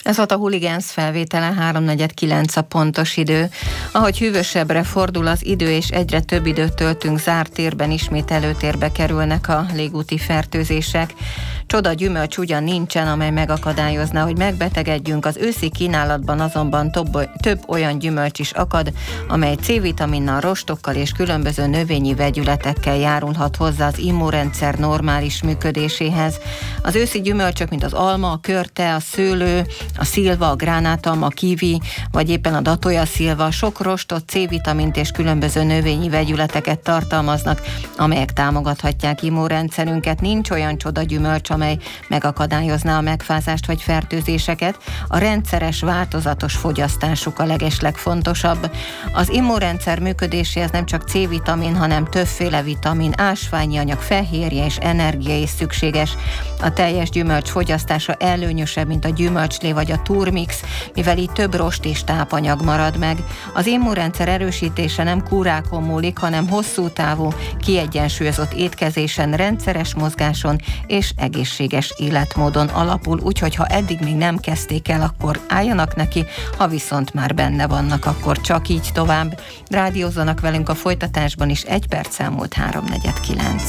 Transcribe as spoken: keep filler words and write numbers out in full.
Ez volt a Hooligans felvétele, háromnegyed kilenc a pontos idő. Ahogy hűvösebbre fordul az idő, és egyre több időt töltünk zárt térben, ismét előtérbe kerülnek a légúti fertőzések. Csoda gyümölcs ugyan nincsen, amely megakadályozná, hogy megbetegedjünk, az őszi kínálatban azonban több, több olyan gyümölcs is akad, amely C-vitaminnal, rostokkal és különböző növényi vegyületekkel járulhat hozzá az immunrendszer normális működéséhez. Az őszi gyümölcsök, mint az alma, a körte, a szőlő, a szilva, a gránátam, a kiwi, vagy éppen a datója szilva sok rostot, C-vitamint és különböző növényi vegyületeket tartalmaznak, amelyek támogathatják immunrendszerünket. Nincs olyan csoda gyümölcs, amely megakadályozná a megfázást vagy fertőzéseket. A rendszeres, változatos fogyasztásuk a legeslegfontosabb. Az immunrendszer működéséhez nem csak C-vitamin, hanem többféle vitamin, ásványi anyag, fehérje és energia is szükséges. A teljes gyümölcs fogyasztása előnyösebb, mint a gyümölcslé vagy a turmix, mivel így több rost és tápanyag marad meg. Az immunrendszer erősítése nem kúrákon múlik, hanem hosszú távú, kiegyensúlyozott étkezésen, rendszeres mozgáson és egészséges életmódon alapul, úgyhogy ha eddig még nem kezdték el, akkor álljanak neki, ha viszont már benne vannak, akkor csak így tovább. Rádiózzanak velünk a folytatásban is, egy perc elmúlt háromnegyed kilenc.